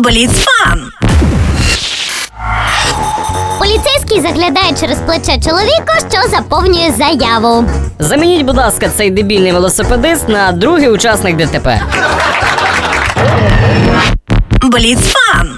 Бліцфан! Поліцейський заглядає через плече чоловіка, що заповнює заяву. Замініть, будь ласка, цей дебільний велосипедист на другий учасник ДТП. Бліцфан!